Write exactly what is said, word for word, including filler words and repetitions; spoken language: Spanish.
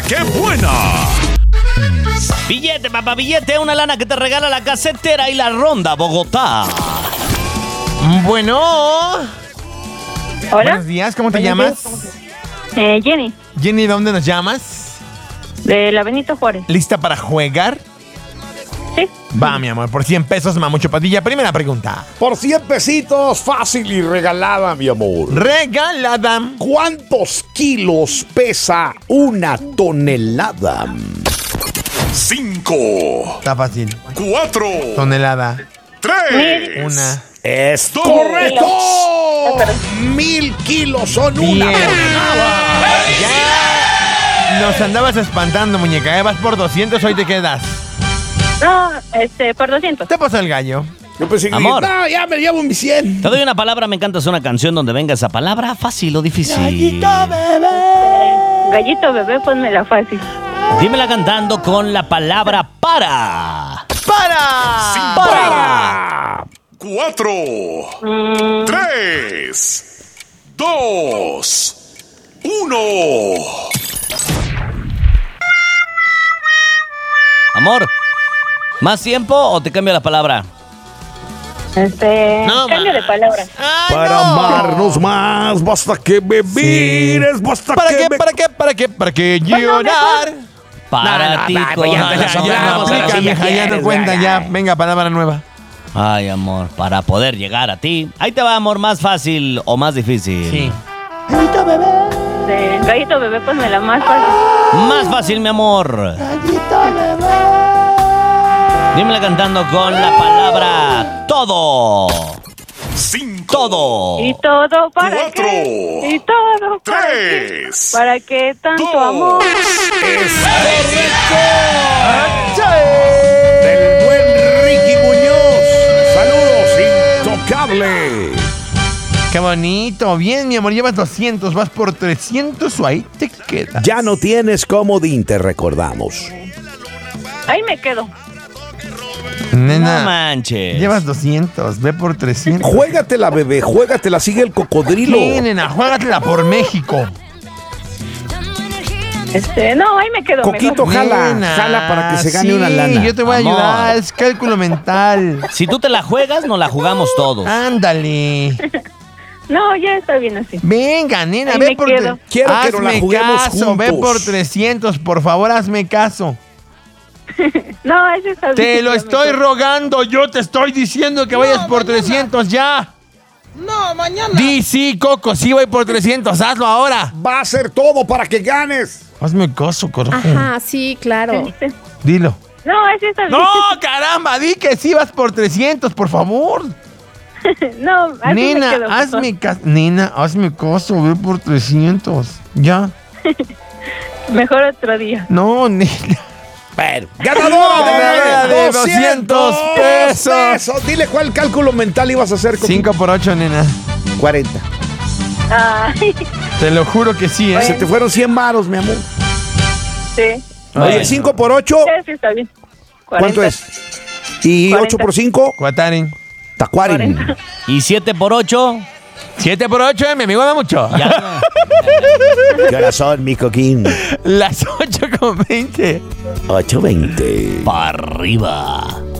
qué buena! Billete, papá, billete, una lana que te regala la casetera y la Ronda Bogotá. Bueno. Hola. Buenos días, ¿cómo te Buenos llamas? días. Eh, Jenny, Jenny, ¿de dónde nos llamas? de la Benito Juárez. ¿Lista para jugar? Sí. Va, mi amor, por cien pesos, Mamucho Padilla. Primera pregunta. Por cien pesitos, fácil y regalada, mi amor. Regalada. ¿Cuántos kilos pesa una tonelada? Cinco, Está fácil. cuatro, Tonelada. tres, Una. ¡Es Dos. correcto! Mil kilos son una Bien. tonelada. Ya. Nos andabas espantando, muñeca. ¿eh? Vas por doscientos, hoy te quedas. No, este, por doscientos. Te pasó el gallo. Yo pensé que Amor. no, ya me llevo mi cien. Te doy una palabra, me encanta, es una canción donde venga esa palabra, fácil o difícil. Gallito bebé, ponmela fácil. Dímela cantando con la palabra para. ¡Para! para, cuatro, Mm, tres, dos, uno. Amor, ¿más tiempo o te cambio la palabra? este, No, cambio ma. de palabra. Ay, Para no. amarnos más, basta que me mires, basta ¿Para que qué? me... ¿Para qué? ¿Para qué? ¿Para qué llorar? Para No, no, ti, no, con- ya te la Ya, ya, soplamos, no ahora aplica, sí ya mija, ya no quieres, cuenta, ya, ya. ya. Venga, palabra nueva. Ay, amor, para poder llegar a ti. Ahí te va, amor, más fácil o más difícil. Sí. Este, gallito bebé, ponmela más fácil. Más fácil, mi amor. Dímela cantando con la palabra todo. Cinco, Todo. Y todo para Cuatro. qué. Y todo para qué. tres, ¿Para qué tanto dos. amor? Del buen Ricky Muñoz. Saludos, intocable. Qué bonito. Bien, mi amor, llevas doscientos, vas por trescientos o ahí te quedas. Ya no tienes comodín, te recordamos. Ahí me quedo. Nena, No manches. llevas doscientos, ve por trescientos. Juégatela, bebé, juégatela, sigue el cocodrilo. Sí, nena, juégatela por México. Este, no, ahí me quedo. Coquito, mejor. jala, Nena, jala para que se gane sí, una lana. yo te voy a Amor. ayudar, es cálculo mental. Si tú te la juegas, nos la jugamos todos. Ándale. No, ya está bien así. Venga, nena, Ahí ve me por quedo. Quiero que nos la hazme juguemos caso, ve juntos. por trescientos, por favor, hazme caso. No, ese está bien. Te lo Ya me estoy quedo. rogando, yo te estoy diciendo que vayas por trescientos ya. No, mañana. Di sí, Coco, sí voy por trescientos, hazlo ahora. Va a ser todo para que ganes. Hazme caso, coraje. Ajá, sí, claro. Dilo. No, ese está bien. No, caramba, di que sí vas por trescientos, por favor. No, así me Nena, quedo. hazme caso. Nena, hazme caso, ve por trescientos. Ya. Mejor otro día. No, nena. Bueno, ganadora Ganadora de de doscientos pesos. Dile cuál cálculo mental ibas a hacer. cinco por ocho, nena. cuarenta. Ay, Te lo juro que sí, ¿eh? Se te fueron cien varos, mi amor. sí. Oye, cinco por ocho, Sí, está bien. ¿cuánto cuarenta. es? Y cuarenta. ocho por cinco, Cuatarin. tacuarin. cuarenta. Y siete por ocho. siete por ocho, eh, mi amigo da mucho. Ya. ¿Qué horas son, mi coquín? Las ocho con veinte. ocho veinte. Para arriba.